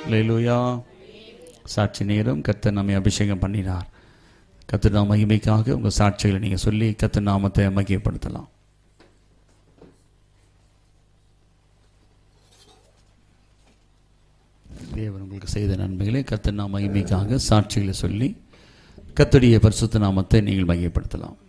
அல்லேலூயா. சாட்சி நேரம். கர்த்தர் நம்மை அபிஷேகம் பண்ணினார். கர்த்தர் நாம மகிமைக்காக உங்கள் சாட்சிகளை நீங்கள் சொல்லி கர்த்தர் நாமத்தை மகிமைப்படுத்தலாம். தேவன் உங்களுக்கு செய்த நன்மைகளை கர்த்தர் நாம மகிமைக்காக சாட்சிகளை சொல்லி கர்த்தருடைய பரிசுத்த நாமத்தை நீங்கள் மகிமைப்படுத்தலாம்.